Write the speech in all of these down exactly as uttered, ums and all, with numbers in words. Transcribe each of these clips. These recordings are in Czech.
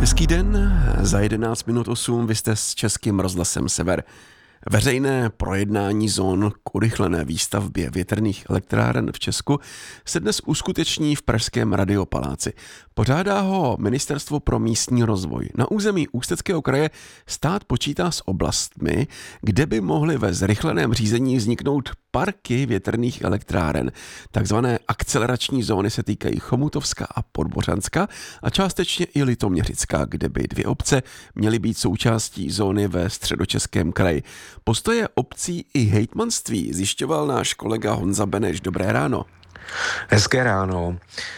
Hezký den, za jedenáct minut osm, vy jste s Českým rozhlasem Sever. Veřejné projednání zón k urychlené výstavbě větrných elektráren v Česku se dnes uskuteční v pražském Radiopaláci. Pořádá ho Ministerstvo pro místní rozvoj. Na území Ústeckého kraje stát počítá s oblastmi, kde by mohly ve zrychleném řízení vzniknout parky větrných elektráren. Takzvané akcelerační zóny se týkají Chomutovska a Podbořanska a částečně i Litoměřicka, kde by dvě obce měly být součástí zóny ve Středočeském kraji. Postoje obcí i hejtmanství zjišťoval náš kolega Honza Beneš. Dobré ráno. Hezké ráno.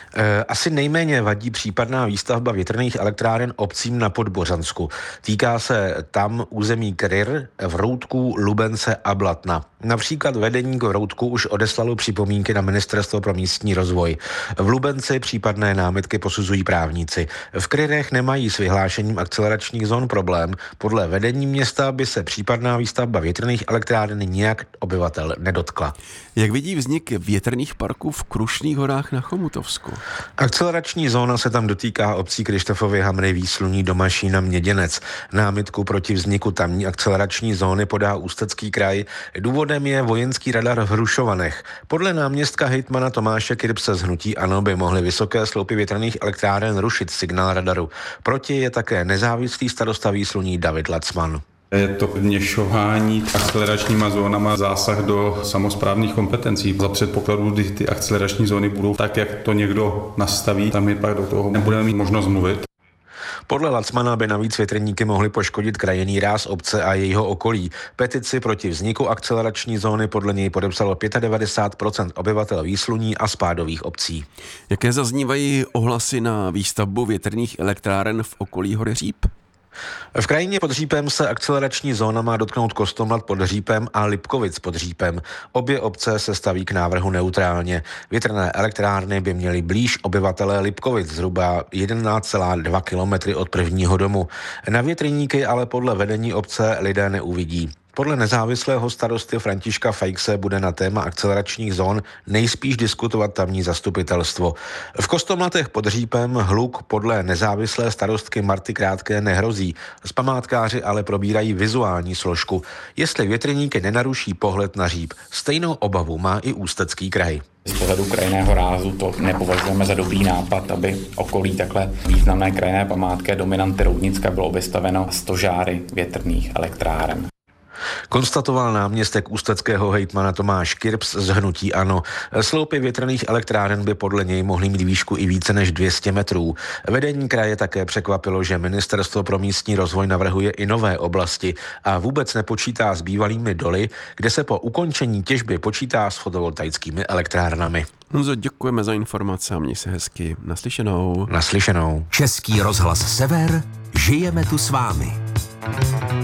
Asi nejméně vadí případná výstavba větrných elektráren obcím na Podbořansku. Týká se tam území Kryr, Vroudků, Lubence a Blatna. Například vedení k Vroudku už odeslalo připomínky na Ministerstvo pro místní rozvoj. V Lubenci případné námitky posuzují právníci. V Kryrech nemají s vyhlášením akceleračních zón problém. Podle vedení města by se případná výstavba větrných elektráren nijak obyvatel nedotkla. Jak vidí vznik větrných parků v Krušných horách na Chomutovsku? Akcelerační zóna se tam dotýká obcí Kryštofovy Hamry, Výsluní, Domašín a Měděnec. Námitku proti vzniku tamní akcelerační zóny podá Ústecký kraj. Důvodem je vojenský radar v Hrušovanech. Podle náměstka hejtmana Tomáše Kirbse z hnutí ANO by mohly vysoké sloupy větrných elektráren rušit signál radaru. Proti je také nezávislý starosta Výsluní David Lacman. Je to vměšování akceleračníma zónama, zásah do samosprávných kompetencí. Za předpokladu, kdy ty akcelerační zóny budou tak, jak to někdo nastaví, tam my pak do toho nebudeme mít možnost mluvit. Podle Lacmana by navíc větrníky mohly poškodit krajinný ráz obce a jejího okolí. Petici proti vzniku akcelerační zóny podle něj podepsalo devadesát pět procent obyvatel Výsluní a spádových obcí. Jaké zaznívají ohlasy na výstavbu větrných elektráren v okolí hory Říp? V krajině pod Řípem se akcelerační zóna má dotknout Kostomlat pod Řípem a Lipkovic pod Řípem. Obě obce se staví k návrhu neutrálně. Větrné elektrárny by měly blíž obyvatelé Lipkovic, zhruba jedenáct celá dva kilometry od prvního domu. Na větrníky ale podle vedení obce lidé neuvidí. Podle nezávislého starosty Františka Fajkse bude na téma akceleračních zón nejspíš diskutovat tamní zastupitelstvo. V Kostomlatech pod Řípem hluk podle nezávislé starostky Marty Krátké nehrozí. Z památkáři ale probírají vizuální složku. Jestli větrníky nenaruší pohled na Říp, stejnou obavu má i Ústecký kraj. Z pohledu krajinného rázu to nepovažujeme za dobrý nápad, aby okolí takhle významné krajinné památky dominanty Roudnicka bylo vystaveno stožáry větrných elektráren. Konstatoval náměstek ústeckého hejtmana Tomáš Kirbs z hnutí ANO. Sloupy větrných elektráren by podle něj mohly mít výšku i více než dvě stě metrů. Vedení kraje také překvapilo, že Ministerstvo pro místní rozvoj navrhuje i nové oblasti a vůbec nepočítá s bývalými doly, kde se po ukončení těžby počítá s fotovoltaickými elektrárnami. Honzo, děkujeme za informace a měj se hezky. Naslyšenou. Naslyšenou. Český rozhlas Sever, žijeme tu s vámi.